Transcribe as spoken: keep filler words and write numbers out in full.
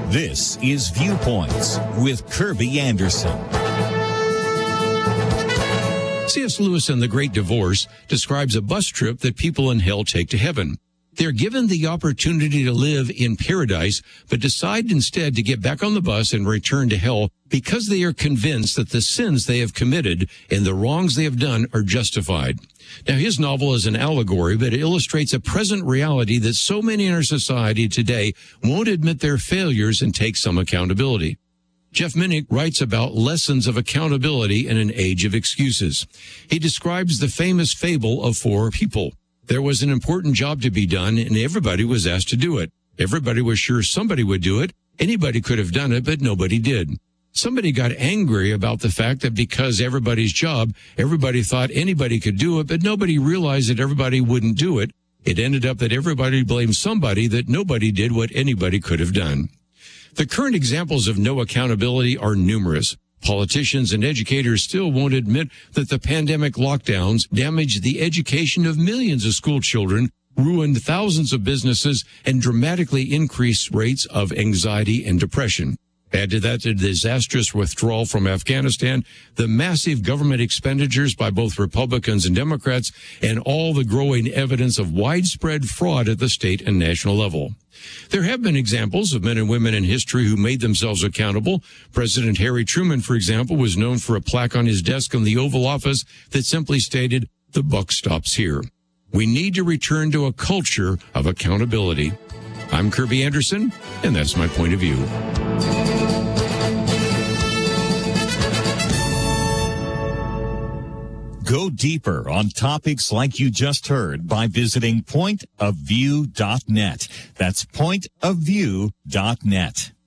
This is Viewpoints with Kirby Anderson. C S. Lewis in The Great Divorce describes a bus trip that people in hell take to heaven. They're given the opportunity to live in paradise, but decide instead to get back on the bus and return to hell because they are convinced that the sins they have committed and the wrongs they have done are justified. Now, his novel is an allegory, but it illustrates a present reality that so many in our society today won't admit their failures and take some accountability. Jeff Minnick writes about lessons of accountability in an age of excuses. He describes the famous fable of four people. There was an important job to be done, and everybody was asked to do it. Everybody was sure somebody would do it. Anybody could have done it, but nobody did. Somebody got angry about the fact that because everybody's job, everybody thought anybody could do it, but nobody realized that everybody wouldn't do it. It ended up that everybody blamed somebody that nobody did what anybody could have done. The current examples of no accountability are numerous. Politicians and educators still won't admit that the pandemic lockdowns damaged the education of millions of school children, ruined thousands of businesses, and dramatically increased rates of anxiety and depression. Add to that the disastrous withdrawal from Afghanistan, the massive government expenditures by both Republicans and Democrats, and all the growing evidence of widespread fraud at the state and national level. There have been examples of men and women in history who made themselves accountable. President Harry Truman, for example, was known for a plaque on his desk in the Oval Office that simply stated, "The buck stops here." We need to return to a culture of accountability. I'm Kirby Anderson, and that's my point of view. Go deeper on topics like you just heard by visiting point of view dot net. That's point of view dot net.